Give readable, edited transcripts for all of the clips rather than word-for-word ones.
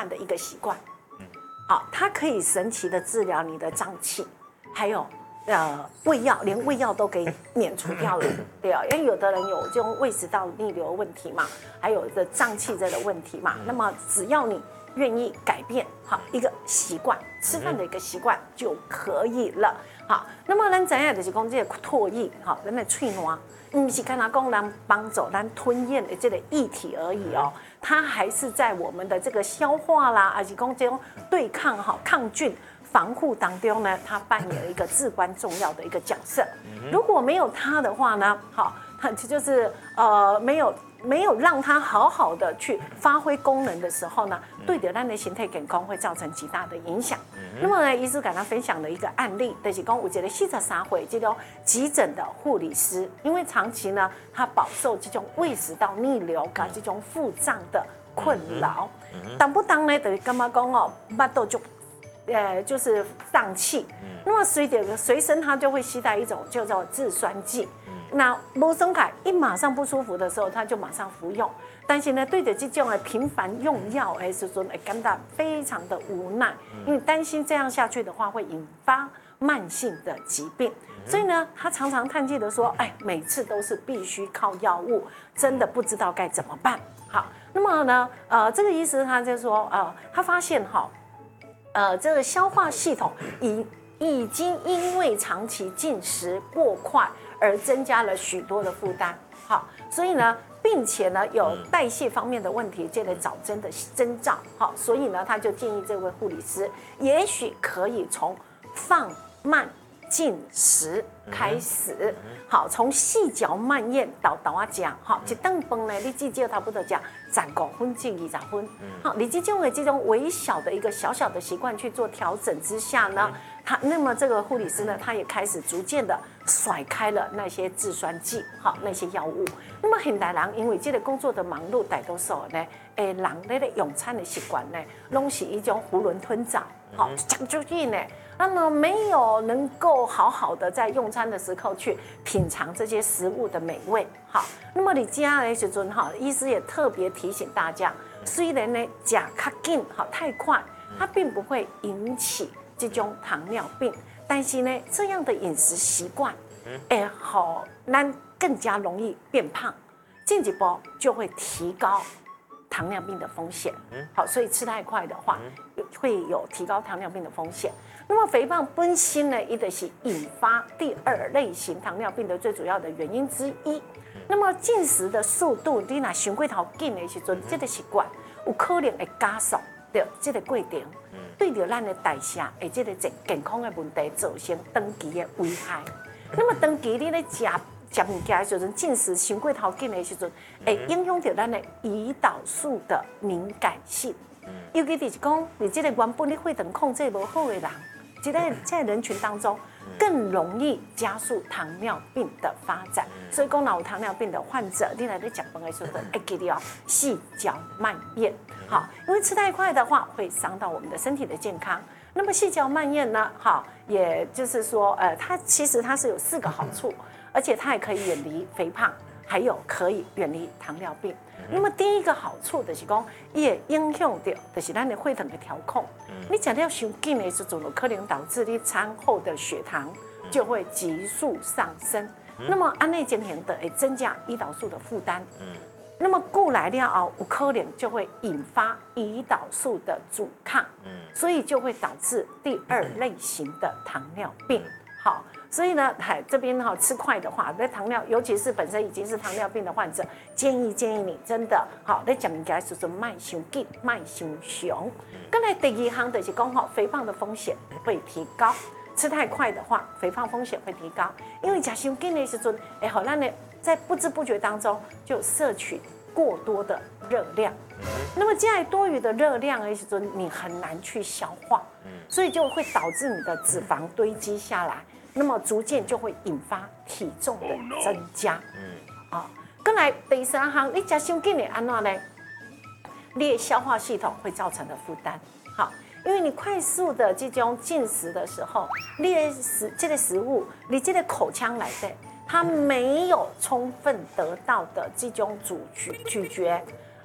饭的一个习惯。好，它可以神奇的治疗你的胀气，还有胃药，连胃药都给免除掉了，对啊，因为有的人有这种胃食道逆流的问题嘛，还有的胀气这个问题嘛，那么只要你愿意改变好一个习惯，吃饭的一个习惯就可以了。好，那么咱知影就是讲这个唾液，好，咱的喙暖，不是干那讲咱帮助咱吞咽的这个液体而已哦，它还是在我们的这个消化啦，还是讲这种对抗抗菌防护当中呢，它扮演了一个至关重要的一个角色。如果没有它的话呢，好，它就是没有让它好好的去发挥功能的时候呢，对的咱的身体健康会造成极大的影响。那么呢，医师跟他分享了一个案例，就是讲有一个43岁这种急诊的护理师，因为长期呢，他饱受这种胃食道逆流跟这种腹胀的困扰，当不当呢，就是感觉讲哦，巴肚就是胀气，那么随身他就会携带一种叫做制酸剂。那无松凯一马上不舒服的时候，他就马上服用。但是呢，对着这种频繁用药的时候，感到非常的无奈，因为担心这样下去的话会引发慢性的疾病。所以呢，他常常叹气的说：“哎，每次都是必须靠药物，真的不知道该怎么办。”好，那么呢，这个医师他就说，他发现这个消化系统已经因为长期进食过快而增加了许多的负担。好，所以呢，并且呢有代谢方面的问题，这类早征的征兆。好，所以呢，他就建议这位护理师，也许可以从放慢进食开始。好，从细嚼慢咽到讲，好，一顿饭呢，你至少差不多讲15分至20分。好，你这种微小的一个小小的习惯去做调整之下呢，那么这个护理师呢，他也开始逐渐的甩开了那些制酸剂，好，那些药物。那么现代人因为这个工作的忙碌，大多数呢，人那个用餐的习惯呢，拢是一种囫囵吞枣，好，讲究劲呢。那么没有能够好好的在用餐的时候去品尝这些食物的美味，好，那么你家的时阵哈，医师也特别提醒大家，虽然呢假较紧好太快，它并不会引起这种糖尿病，但是呢这样的饮食习惯，好，咱更加容易变胖，进一步就会提高糖尿病的风险。好，所以吃太快的话，会有提高糖尿病的风险。那么肥胖本身呢，也就是引发第2类型糖尿病的最主要的原因之一。那么进食的速度，你若伤过头紧的时阵，这个习惯有可能会加速着这个过程，对着咱的代谢的这个健康的问题造成长期的危害。那么长期你咧食物件的时阵，进食伤过头紧的时阵，会影响到咱的胰岛素的敏感性。尤其就是讲，你这个原本你血糖控制不好的人，在人群当中更容易加速糖尿病的发展。所以讲，有糖尿病的患者，你来吃饭的时候，要记得细嚼慢咽。好，因为吃太快的话，会伤到我们的身体的健康。那么细嚼慢咽呢，好，也就是说，它其实是有4个好处，而且它也可以远离肥胖，还有可以远离糖尿病。那么第一个好处就是讲，也影响到就是咱的血糖的调控。你吃了伤紧的时阵，有可能导致你餐后的血糖就会急速上升。那么安内进行的会增加胰岛素的负担。那么过来了后，有可能就会引发胰岛素的阻抗，所以就会导致第2类型的糖尿病。好，所以呢，这边吃快的话，在尤其是本身已经是糖尿病的患者，建议你真的好，在吃物件的时候慢伤紧，慢伤熊。再来第2项就是讲肥胖的风险会提高，吃太快的话，肥胖风险会提高，因为吃伤紧的时候，好让你在不知不觉当中就摄取过多的热量。那么接下来多余的热量的时候，你很难去消化，所以就会导致你的脂肪堆积下来。那么逐渐就会引发体重的增加。再来第3项，你吃伤紧的安怎呢？你的消化系统会造成的负担。好，因为你快速的这种进食的时候，你的这个食物，你这个口腔来的，它没有充分得到的这种咀嚼，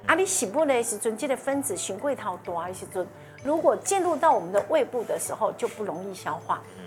啊，你食物的时阵，这个分子循过头大的时阵，如果进入到我们的胃部的时候，就不容易消化。